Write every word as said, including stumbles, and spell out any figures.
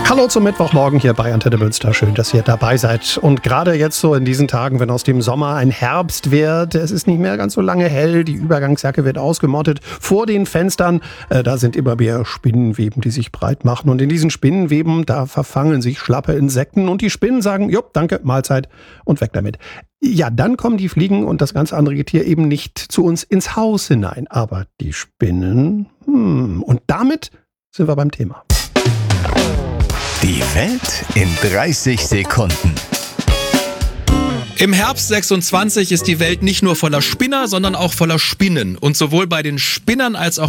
Hallo zum Mittwochmorgen hier bei Antenne Münster. Schön, dass ihr dabei seid. Und gerade jetzt so in diesen Tagen, wenn aus dem Sommer ein Herbst wird, es ist nicht mehr ganz so lange hell, die Übergangsjacke wird ausgemottet. Vor den Fenstern, äh, da sind immer mehr Spinnenweben, die sich breit machen. Und in diesen Spinnenweben, da verfangen sich schlappe Insekten. Und die Spinnen sagen, jupp, danke, Mahlzeit und weg damit. Ja, dann kommen die Fliegen und das ganz andere Getier eben nicht zu uns ins Haus hinein. Aber die Spinnen, hm, und damit sind wir beim Thema. Die Welt in dreißig Sekunden. Im Herbst sechsundzwanzig ist die Welt nicht nur voller Spinner, sondern auch voller Spinnen. Und sowohl bei den Spinnern als auch